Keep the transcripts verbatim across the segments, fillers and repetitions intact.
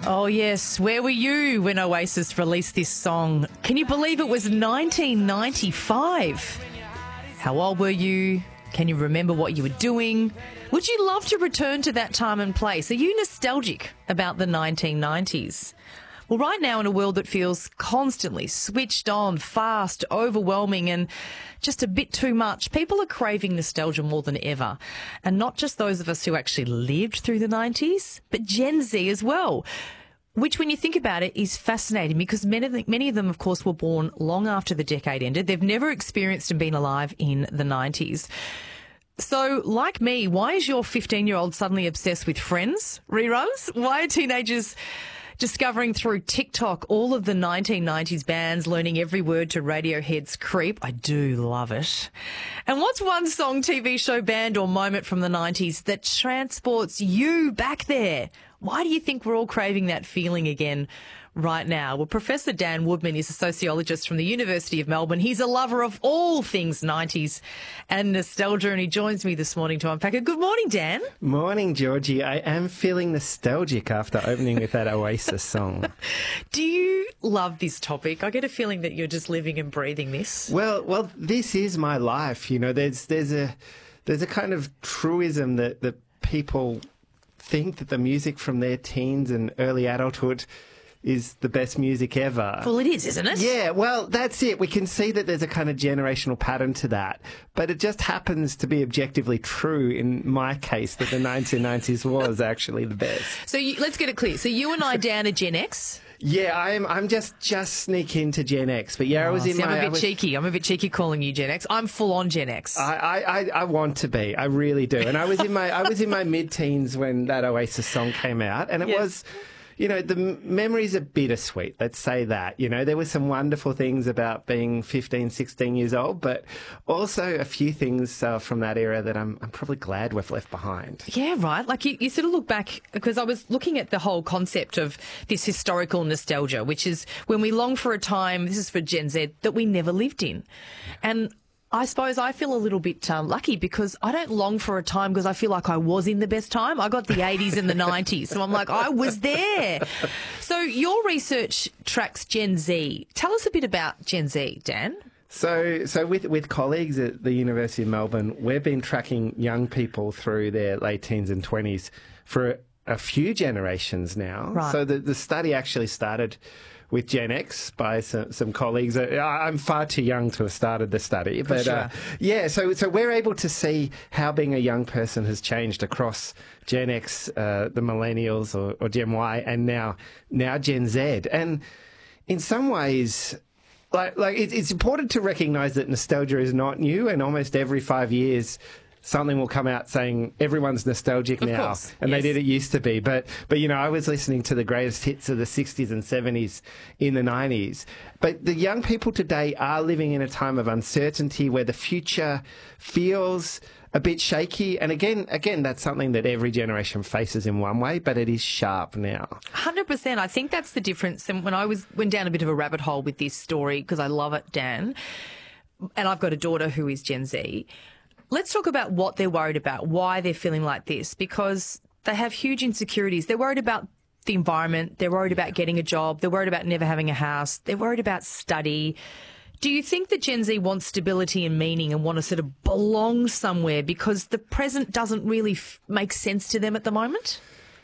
Oh, yes. Where were you when Oasis released this song? Can you believe it was nineteen ninety-five? How old were you? Can you remember what you were doing? Would you love to return to that time and place? Are you nostalgic about the nineteen nineties? Well, right now in a world that feels constantly switched on, fast, overwhelming and just a bit too much, people are craving nostalgia more than ever. And not just those of us who actually lived through the nineties, but Gen Z as well, which when you think about it is fascinating because many of, the, many of them, of course, were born long after the decade ended. They've never experienced and been alive in the nineties. So, like me, why is your fifteen-year-old suddenly obsessed with Friends reruns? Why are teenagers discovering through TikTok all of the nineteen nineties bands, learning every word to Radiohead's Creep? I do love it. And what's one song, T V show, band or moment from the nineties that transports you back there? Why do you think we're all craving that feeling again right now? Well, Professor Dan Woodman is a sociologist from the University of Melbourne. He's a lover of all things nineties and nostalgia, and he joins me this morning to unpack it. Good morning, Dan. Morning, Georgie. I am feeling nostalgic after opening with that Oasis song. Do you love this topic? I get a feeling that you're just living and breathing this. Well, well, this is my life. You know, there's there's a there's a kind of truism that that people think that the music from their teens and early adulthood is the best music ever. Well, it is, isn't it? Yeah, well, that's it. We can see that there's a kind of generational pattern to that. But it just happens to be objectively true in my case that the nineteen nineties was actually the best. So you, let's get it clear. So you and I, Dan, are Gen X? Yeah, I'm I'm just just sneak into Gen X. But yeah, oh, I was in see, my... I'm a bit was, cheeky. I'm a bit cheeky calling you Gen X. I'm full on Gen X. I, I, I want to be. I really do. And I was in my I was in my mid-teens when that Oasis song came out. And it yes. was... You know, the memories are bittersweet, let's say that. You know, there were some wonderful things about being fifteen, sixteen years old, but also a few things uh, from that era that I'm, I'm probably glad we've left behind. Yeah, right. Like you, you sort of look back, because I was looking at the whole concept of this historical nostalgia, which is when we long for a time, this is for Gen Z, that we never lived in. And I suppose I feel a little bit um, lucky because I don't long for a time because I feel like I was in the best time. I got the eighties and the nineties, so I'm like, I was there. So your research tracks Gen Z. Tell us a bit about Gen Z, Dan. So, so with with colleagues at the University of Melbourne, we've been tracking young people through their late teens and twenties for a, a few generations now. Right. So the, the study actually started with Gen X by some, some colleagues. I'm far too young to have started the study, but sure. uh, yeah, so so we're able to see how being a young person has changed across Gen X, uh, the millennials, or, or Gen Y, and now now Gen Z. And in some ways, like like it, it's important to recognise that nostalgia is not new, and almost every five years something will come out saying everyone's nostalgic of now, course. and yes. they did it used to be. But, but you know, I was listening to the greatest hits of the sixties and seventies in the nineties. But the young people today are living in a time of uncertainty where the future feels a bit shaky. And again, again, that's something that every generation faces in one way, but it is sharp now. one hundred percent. I think that's the difference. And when I was went down a bit of a rabbit hole with this story, because I love it, Dan, and I've got a daughter who is Gen Z, let's talk about what they're worried about, why they're feeling like this, because they have huge insecurities. They're worried about the environment. They're worried about getting a job. They're worried about never having a house. They're worried about study. Do you think that Gen Z wants stability and meaning and want to sort of belong somewhere because the present doesn't really f- make sense to them at the moment?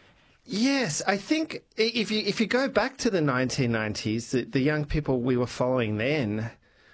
Yes, I think if you if you go back to the nineteen nineties, the, the young people we were following then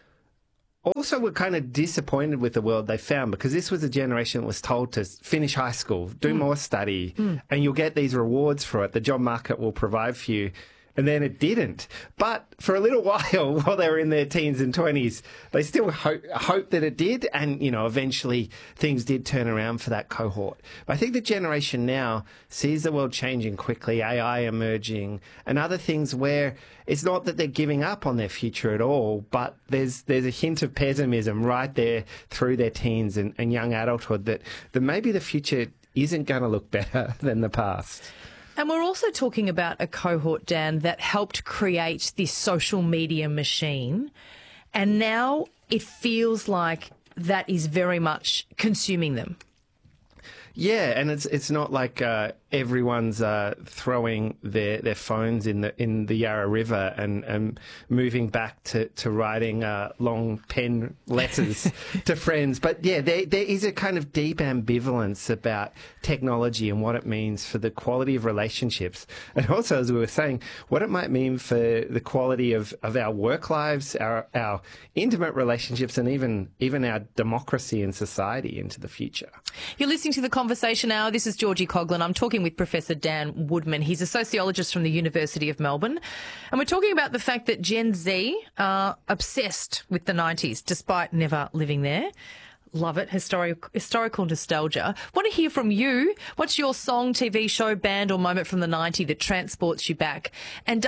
also were kind of disappointed with the world they found, because this was a generation that was told to finish high school, do mm. more study, mm. and you'll get these rewards for it. The job market will provide for you. And then it didn't. But for a little while, while they were in their teens and twenties, they still hope, hope that it did. And, you know, eventually things did turn around for that cohort. But I think the generation now sees the world changing quickly, A I emerging, and other things where it's not that they're giving up on their future at all, but there's there's a hint of pessimism right there through their teens and, and young adulthood that, that maybe the future isn't going to look better than the past. And we're also talking about a cohort, Dan, that helped create this social media machine. And now it feels like that is very much consuming them. Yeah, and it's it's not like uh, everyone's uh, throwing their, their phones in the in the Yarra River and, and moving back to to writing uh, long pen letters to friends. But yeah, there there is a kind of deep ambivalence about technology and what it means for the quality of relationships, and also, as we were saying, what it might mean for the quality of, of our work lives, our our intimate relationships, and even even our democracy and society into the future. You're listening to the Conversation Hour. This is Georgie Coughlin. I'm talking with Professor Dan Woodman. He's a sociologist from the University of Melbourne. And we're talking about the fact that Gen Z are obsessed with the nineties, despite never living there. Love it. Historic, historical nostalgia. Want to hear from you. What's your song, T V show, band or moment from the nineties that transports you back? And